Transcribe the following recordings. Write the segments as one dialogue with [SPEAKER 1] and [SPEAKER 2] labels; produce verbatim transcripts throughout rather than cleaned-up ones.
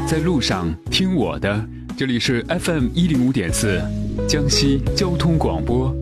[SPEAKER 1] 在路上听我的，这里是 F M 一零五点四，江西交通广播。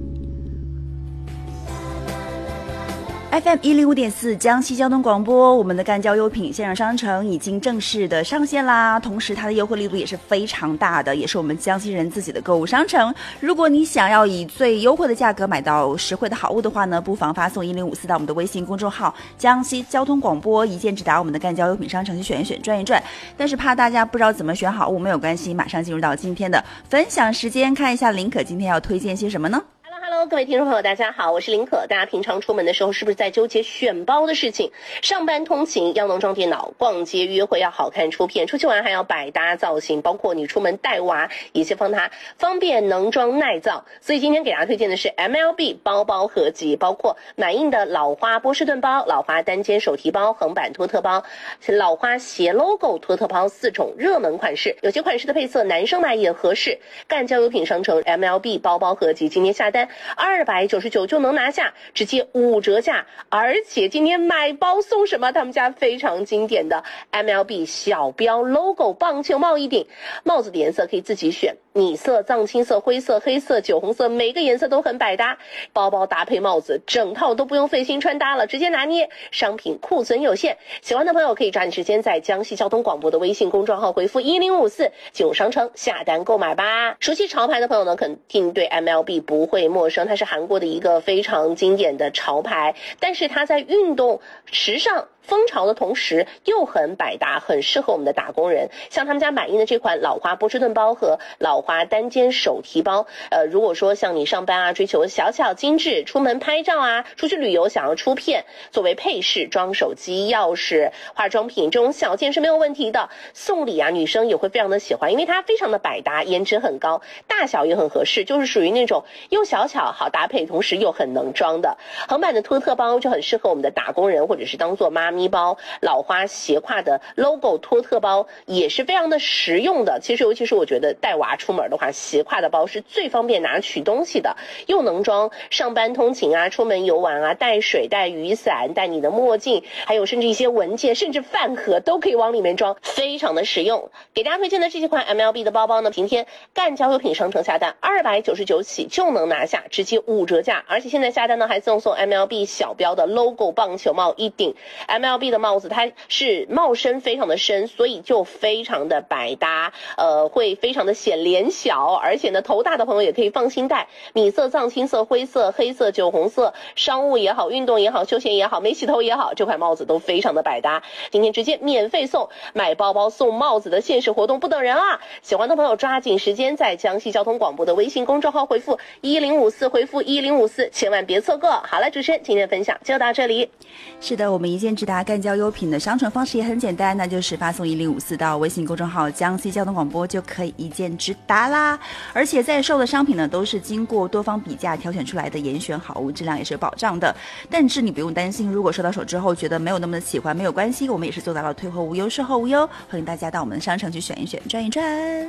[SPEAKER 2] F M 一零五点四江西交通广播，我们的干交优品线上商城已经正式的上线啦，同时它的优惠力度也是非常大的，也是我们江西人自己的购物商城。如果你想要以最优惠的价格买到实惠的好物的话呢，不妨发送一零五四到我们的微信公众号江西交通广播，一键直达我们的干交优品商城去选一选转一转。但是怕大家不知道怎么选好物，没有关系，马上进入到今天的分享时间，看一下林可今天要推荐些什么呢
[SPEAKER 3] ？Hello， 各位听众朋友，大家好，我是林可。大家平常出门的时候，是不是在纠结选包的事情？上班通勤要能装电脑，逛街约会要好看出片，出去玩还要百搭造型，包括你出门带娃，也是帮它方便能装耐造。所以今天给大家推荐的是 M L B 包包合集，包括满印的老花波士顿包、老花单肩手提包、横版托特包、老花斜 logo 托特包四种热门款式，有些款式的配色男生买也合适。干交优品商城 M L B 包包合集今天下单二百九十九就能拿下，直接五折价，而且今天买包送什么？他们家非常经典的 M L B 小标 logo 棒球帽一顶，帽子的颜色可以自己选，米色、藏青色、灰色、黑色、酒红色，每个颜色都很百搭。包包搭配帽子，整套都不用费心穿搭了，直接拿捏。商品库存有限，喜欢的朋友可以抓紧时间在江西交通广播的微信公众号回复一零五四进入商城下单购买吧。熟悉潮牌的朋友呢，肯定对 M L B 不会陌生，它是韩国的一个非常经典的潮牌，但是它在运动时尚风潮的同时又很百搭，很适合我们的打工人。像他们家满印的这款老花波士顿包和老花单肩手提包，呃，如果说像你上班啊，追求小巧精致，出门拍照啊，出去旅游想要出片，作为配饰装手机、钥匙、化妆品这种小件是没有问题的。送礼啊，女生也会非常的喜欢，因为它非常的百搭，颜值很高，大小也很合适，就是属于那种又小巧好搭配，同时又很能装的。横版的托特包就很适合我们的打工人，或者是当做妈咪包。老花斜挎的 logo 托特包也是非常的实用的。其实尤其是我觉得带娃出门的话，斜挎的包是最方便拿取东西的，又能装上班通勤啊，出门游玩啊，带水带雨伞带你的墨镜，还有甚至一些文件甚至饭盒都可以往里面装，非常的实用。给大家推荐的这些款 M L B 的包包呢，今天干交优品商城下单二百九十九起就能拿下，直接五折价，而且现在下单呢还赠送 M L B 小标的 logo 棒球帽一顶。 M L B 的帽子它是帽身非常的深，所以就非常的百搭，呃，会非常的显脸小，而且呢头大的朋友也可以放心戴。米色、藏青色、灰色、黑色、酒红色，商务也好，运动也好，休闲也好，没洗头也好，这款帽子都非常的百搭。今天直接免费送，买包包送帽子的限时活动不等人啊！喜欢的朋友抓紧时间在江西交通广播的微信公众号回复一零五四，回复一零五四，千万别错过。好了，主持人今天的分享就到这里。
[SPEAKER 2] 是的，我们一键直达干交优品的商城方式也很简单，那就是发送一零五四到微信公众号江西交通广播就可以一键直达啦。而且在售的商品呢，都是经过多方比价挑选出来的严选好物，质量也是有保障的。但是你不用担心，如果收到手之后觉得没有那么的喜欢，没有关系，我们也是做到了退货无忧售后无忧，欢迎大家到我们的商城去选一选转一转。